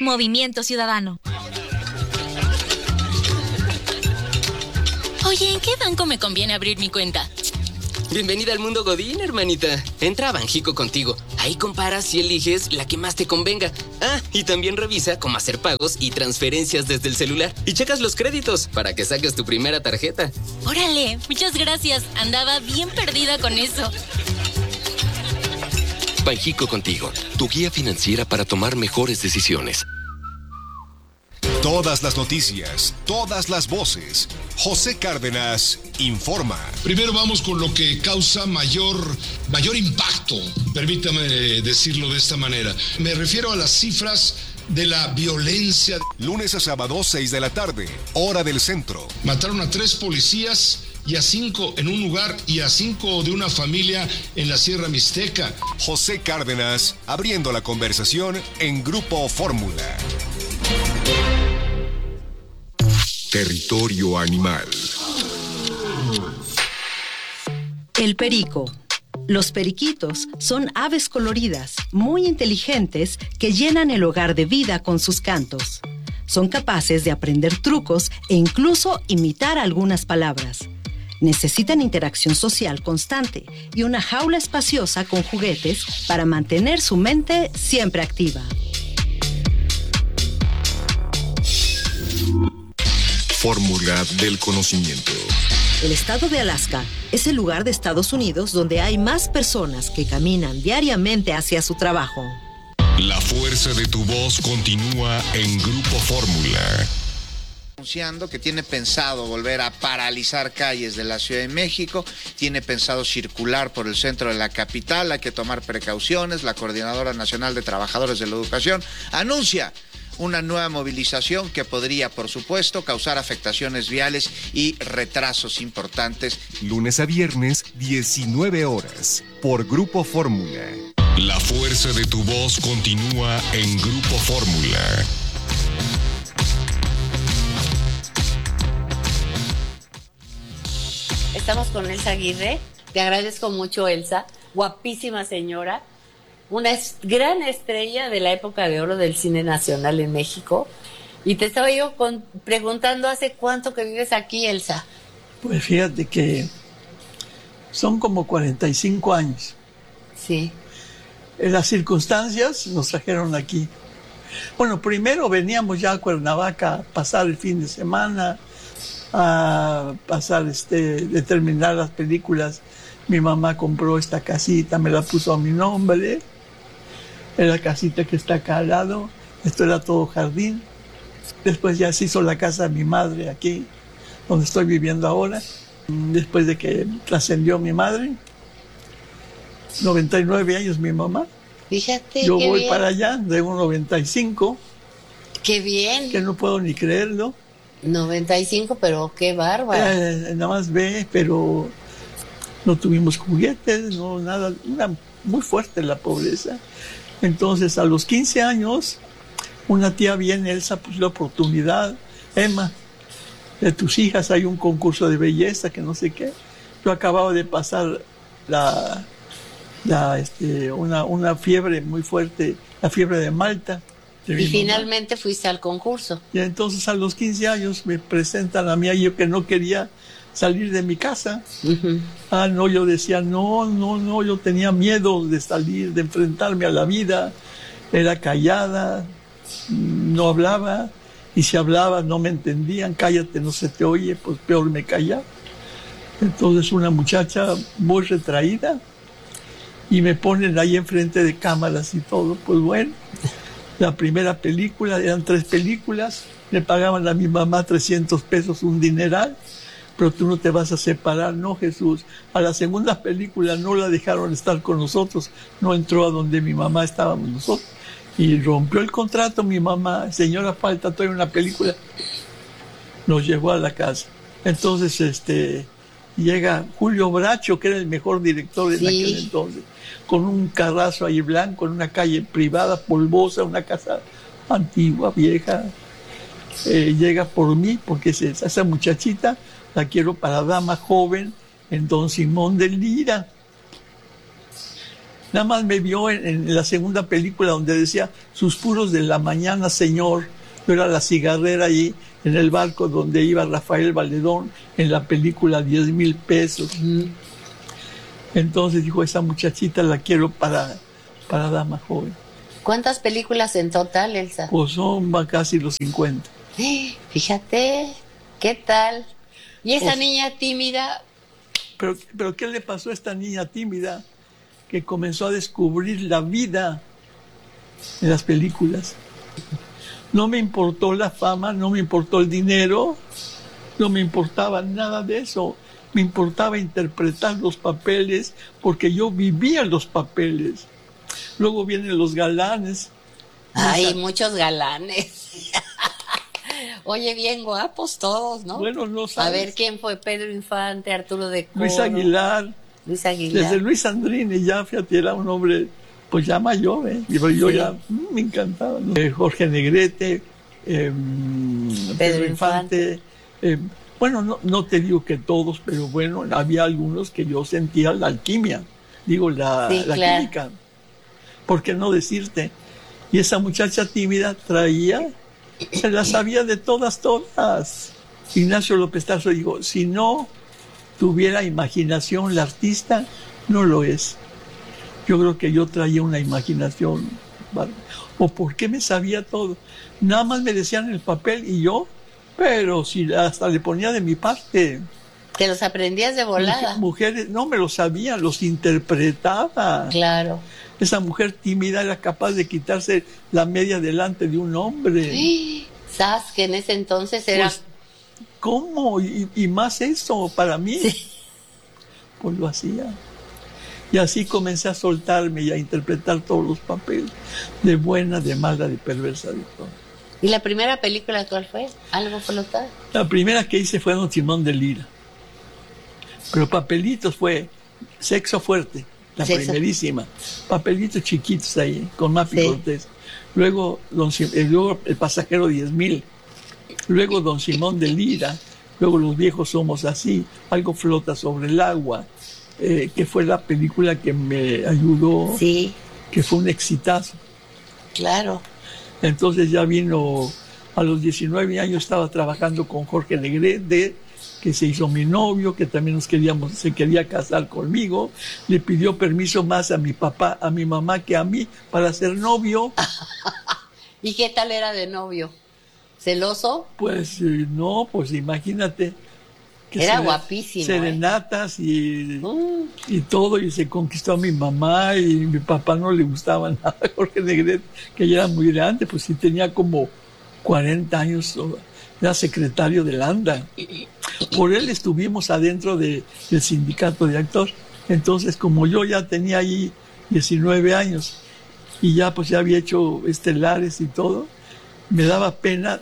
Movimiento Ciudadano. Oye, ¿en qué banco me conviene abrir mi cuenta? Bienvenida al mundo Godín, hermanita. Entra a Banjico Contigo. Ahí comparas y eliges la que más te convenga. Ah, y también revisa cómo hacer pagos y transferencias desde el celular. Y checas los créditos para que saques tu primera tarjeta. Órale, muchas gracias. Andaba bien perdida con eso. Banjico Contigo, tu guía financiera para tomar mejores decisiones. Todas las noticias, todas las voces. José Cárdenas informa. Primero vamos con lo que causa mayor impacto, permítame decirlo de esta manera. Me refiero a las cifras de la violencia. Lunes a sábado, 6 de la tarde, hora del centro. Mataron a 3 policías y a 5 en un lugar y a 5 de una familia en la Sierra Mixteca. José Cárdenas, abriendo la conversación en Grupo Fórmula. Territorio animal. El perico. Los periquitos son aves coloridas, muy inteligentes, que llenan el hogar de vida con sus cantos. Son capaces de aprender trucos e incluso imitar algunas palabras. Necesitan interacción social constante y una jaula espaciosa con juguetes para mantener su mente siempre activa. Fórmula del conocimiento. El estado de Alaska es el lugar de Estados Unidos donde hay más personas que caminan diariamente hacia su trabajo. La fuerza de tu voz continúa en Grupo Fórmula. Anunciando que tiene pensado volver a paralizar calles de la Ciudad de México, tiene pensado circular por el centro de la capital, hay que tomar precauciones. La Coordinadora Nacional de Trabajadores de la Educación anuncia una nueva movilización que podría, por supuesto, causar afectaciones viales y retrasos importantes. Lunes a viernes, 19 horas, por Grupo Fórmula. La fuerza de tu voz continúa en Grupo Fórmula. Estamos con Elsa Aguirre. Te agradezco mucho, Elsa. Guapísima señora. Una gran estrella de la época de oro del cine nacional en México. Y te estaba yo preguntando, ¿hace cuánto que vives aquí, Elsa? Pues fíjate que son como 45 años. Sí. Las circunstancias nos trajeron aquí. Bueno, primero veníamos ya a Cuernavaca a pasar el fin de semana, a pasar, de terminar las películas. Mi mamá compró esta casita, me la puso a mi nombre. Es la casita que está acá al lado. Esto era todo jardín. Después ya se hizo la casa de mi madre aquí, donde estoy viviendo ahora. Después de que trascendió mi madre, 99 años mi mamá. Fíjate. Yo voy bien para allá, tengo 95. Qué bien. Que no puedo ni creerlo. 95, pero qué bárbara. Nada más ve, pero no tuvimos juguetes, no nada. Era muy fuerte la pobreza. Entonces, a los 15 años, una tía viene, Elsa, pues la oportunidad, Emma, de tus hijas hay un concurso de belleza, que no sé qué. Yo acababa de pasar una fiebre muy fuerte, la fiebre de Malta. Y finalmente fuiste al concurso. Y entonces a los 15 años me presentan a mí, yo que no quería salir de mi casa. No, yo decía, no, yo tenía miedo de salir, de enfrentarme a la vida. Era callada, no hablaba, y si hablaba no me entendían. Cállate, no se te oye, pues peor me callaba. Entonces una muchacha muy retraída, y me ponen ahí enfrente de cámaras y todo. Pues bueno, la primera película, eran 3 películas, le pagaban a mi mamá 300 pesos, un dineral. Pero tú no te vas a separar, no, Jesús. A la segunda película no la dejaron estar con nosotros, no entró a donde mi mamá estábamos nosotros. Y rompió el contrato mi mamá, señora, falta todavía una película. Nos llevó a la casa. Entonces, llega Julio Bracho, que era el mejor director de aquel entonces, con un carrazo ahí blanco, en una calle privada, polvosa, una casa antigua, vieja. Llega por mí, porque esa muchachita la quiero para dama joven en Don Simón de Lira. Nada más me vio en la segunda película donde decía Susurros de la mañana, señor. Yo era la cigarrera ahí en el barco donde iba Rafael Valedón en la película 10,000 pesos. Entonces dijo, esa muchachita la quiero para dama joven. ¿Cuántas películas en total, Elsa? Pues son casi los 50. Fíjate, ¿qué tal? ¿Y esa Pues, niña tímida? Pero ¿qué le pasó a esta niña tímida que comenzó a descubrir la vida en las películas? No me importó la fama, no me importó el dinero, no me importaba nada de eso. Me importaba interpretar los papeles porque yo vivía los papeles. Luego vienen los galanes. Ay, muchos galanes. Oye, bien guapos todos, ¿no? Bueno, no sabes. A ver, ¿quién fue? Pedro Infante, Arturo de Coro. Luis Aguilar. Luis Aguilar. Desde Luis Andrini ya, fíjate, era un hombre pues ya mayor, ¿eh? Y yo Sí. ya me encantaba, ¿no? Jorge Negrete, Pedro Infante. Bueno, no te digo que todos, pero bueno, había algunos que yo sentía la alquimia, digo, la claro. química. ¿Por qué no decirte? Y esa muchacha tímida traía, se la sabía de todas. Ignacio López Tarso dijo, si no tuviera imaginación la artista, no lo es. Yo creo que yo traía una imaginación. ¿O por qué me sabía todo? Nada más me decían el papel y yo, pero si hasta le ponía de mi parte. Te los aprendías de volada. Mujeres, no me los sabía, los interpretaba. Claro. Esa mujer tímida era capaz de quitarse la media delante de un hombre. ¿Sabes que en ese entonces era... Pues, ¿cómo? Y más eso, para mí. Sí. Pues lo hacía. Y así comencé a soltarme y a interpretar todos los papeles. De buena, de mala, de perversa, de todo. ¿Y la primera película cuál fue? ¿Algo flotado? La primera que hice fue Don Simón de Lira. Pero papelitos fue Sexo Fuerte, la primerísima. Papelitos chiquitos ahí, con Mapi Cortés. Luego, luego El Pasajero 10,000. Luego Don Simón de Lira. Luego Los Viejos Somos Así. Algo flota sobre el agua. Que fue la película que me ayudó. Sí. Que fue un exitazo. Claro. Entonces ya vino, a los 19 años estaba trabajando con Jorge Negrete, que se hizo mi novio, que también se quería casar conmigo. Le pidió permiso más a mi papá, a mi mamá que a mí para ser novio. ¿Y qué tal era de novio? ¿Celoso? Pues no, pues imagínate. Que era guapísimo. Serenatas y todo, y se conquistó a mi mamá, y mi papá no le gustaba nada a Jorge Negrete, que ya era muy grande, pues sí tenía como 40 años, era secretario de Landa. Por él estuvimos adentro del sindicato de actores. Entonces, como yo ya tenía ahí 19 años y ya pues ya había hecho estelares y todo, me daba pena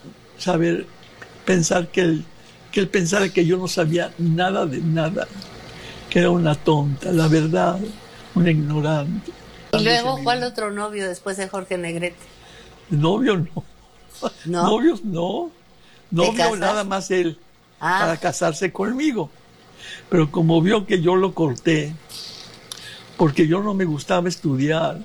pensar que él pensara que yo no sabía nada de nada, que era una tonta, la verdad, una ignorante. ¿Y luego cuál otro novio después de Jorge Negrete? Novio no. ¿No? Novios no. Novio nada más él, para casarse conmigo. Pero como vio que yo lo corté, porque yo no me gustaba estudiar,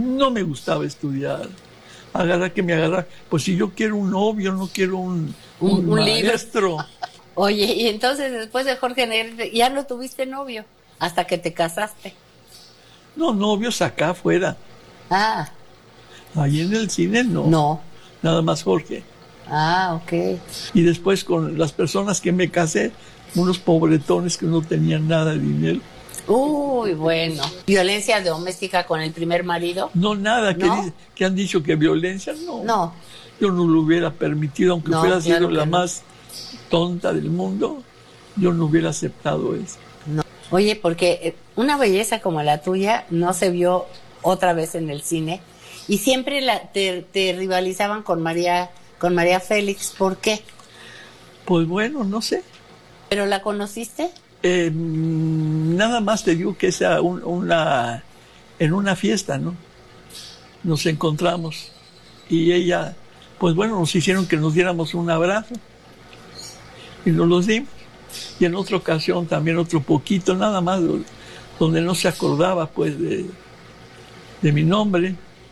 agarra que me agarra, pues si yo quiero un novio, no quiero un maestro. Libro. Oye, y entonces después de Jorge Negrete, ya no tuviste novio, hasta que te casaste. No, novios acá afuera. Ah. Ahí en el cine no. No. Nada más Jorge. Ah, ok. Y después con las personas que me casé, unos pobretones que no tenían nada de dinero. Uy, bueno. ¿Violencia doméstica con el primer marido? No, nada. ¿No? Que han dicho que violencia, no. No. Yo no lo hubiera permitido, aunque fuera sido la más tonta del mundo, yo no hubiera aceptado eso. No. Oye, porque una belleza como la tuya no se vio otra vez en el cine y siempre te rivalizaban con María Félix. ¿Por qué? Pues bueno, no sé. ¿Pero la conociste? Nada más te digo que es en una fiesta, ¿no? Nos encontramos y ella, pues bueno, nos hicieron que nos diéramos un abrazo y nos los dimos. Y en otra ocasión también otro poquito, nada más, donde no se acordaba pues de de mi nombre,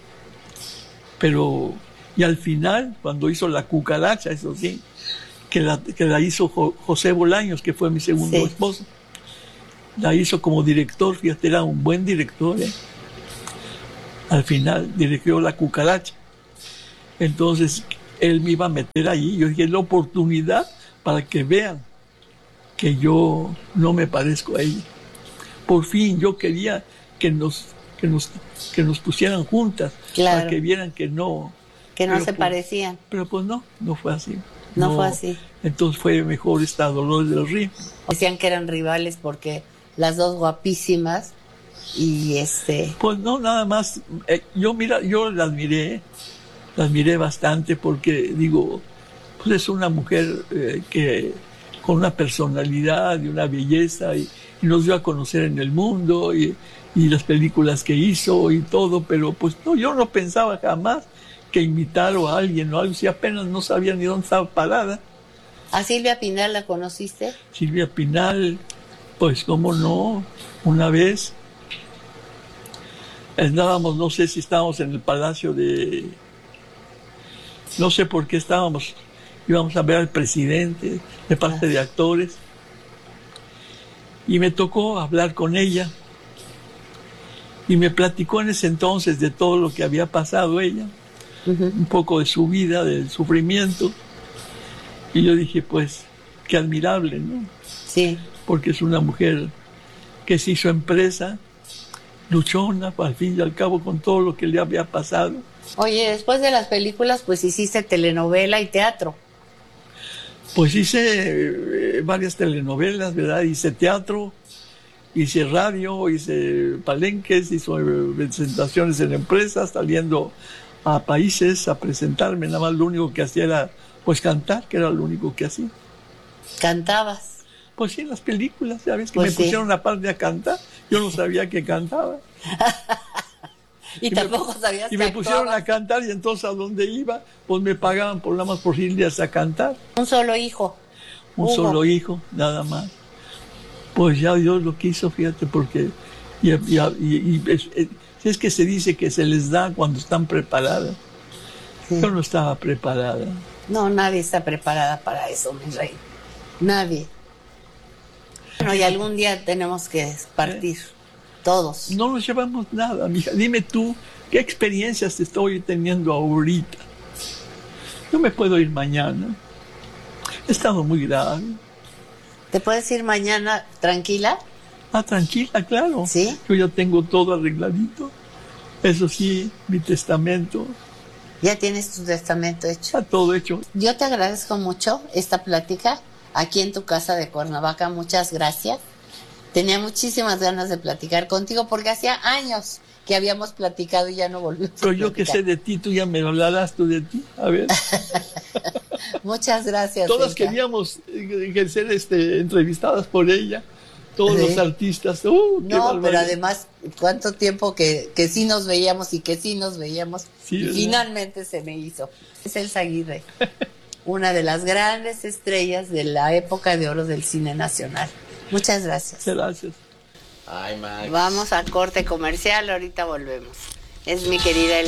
pero y al final, cuando hizo La Cucaracha, eso sí, que la hizo José Bolaños, que fue mi segundo esposo, la hizo como director, fíjate, era un buen director, ¿eh? Al final dirigió La Cucaracha. Entonces él me iba a meter ahí. Yo dije, es la oportunidad para que vean que yo no me parezco a ella. Por fin yo quería que nos pusieran juntas, claro, para que vieran que no se parecían. Pero pues no fue así. No fue así. Entonces fue mejor esta Dolores del Río. Decían que eran rivales porque las dos guapísimas y Pues no, nada más. Yo la admiré bastante porque digo, pues es una mujer que con una personalidad y una belleza y nos dio a conocer en el mundo y las películas que hizo y todo, pero pues no, yo no pensaba jamás que imitar a alguien o algo, si apenas no sabía ni dónde estaba parada. ¿A Silvia Pinal la conociste? Silvia Pinal, pues cómo no, una vez andábamos, no sé si estábamos en el Palacio no sé por qué íbamos a ver al presidente de parte de actores y me tocó hablar con ella y me platicó en ese entonces de todo lo que había pasado ella, un poco de su vida, del sufrimiento, y yo dije, pues, qué admirable, ¿no? Sí. Porque es una mujer que se hizo empresa, luchona, al fin y al cabo, con todo lo que le había pasado. Oye, después de las películas, pues hiciste telenovela y teatro. Pues hice varias telenovelas, ¿verdad? Hice teatro, hice radio, hice palenques, hice presentaciones en empresas, saliendo a países a presentarme. Nada más lo único que hacía era, pues, cantar, que era lo único que hacía. ¿Cantabas? Pues sí, en las películas, ya ves que Pues me pusieron una parte a cantar. Yo no sabía que cantaba. Y tampoco sabías que Y me pusieron a cantar y entonces a donde iba, pues me pagaban por nada más por irles a cantar. Un solo hijo. Un solo hijo, nada más. Pues ya Dios lo quiso, fíjate, porque es que se dice que se les da cuando están preparadas. Sí. Yo no estaba preparada. No, nadie está preparada para eso, mi rey. Nadie. Bueno, y algún día tenemos que partir. Todos. No nos llevamos nada, mija. Dime tú, ¿qué experiencias estoy teniendo ahorita? Yo me puedo ir mañana. He estado muy grave. ¿Te puedes ir mañana tranquila? Ah, tranquila, claro. ¿Sí? Yo ya tengo todo arregladito. Eso sí, mi testamento. ¿Ya tienes tu testamento hecho? Está todo hecho. Yo te agradezco mucho esta plática aquí en tu casa de Cuernavaca. Muchas gracias. Tenía muchísimas ganas de platicar contigo porque hacía años que habíamos platicado y ya no volvimos Pero a yo platicar. que sé de ti, tú ya me hablarás tú de ti. A ver. Muchas gracias. Todas Elsa. queríamos ser entrevistadas por ella. Todos los artistas. No, pero además, ¿cuánto tiempo que sí nos veíamos y que sí nos veíamos? Sí, y ¿verdad? finalmente se me hizo. Es Elsa Aguirre, una de las grandes estrellas de la época de oro del cine nacional. Muchas gracias. Gracias. Ay, Max. Vamos a corte comercial, ahorita volvemos. Es mi querida Elsa.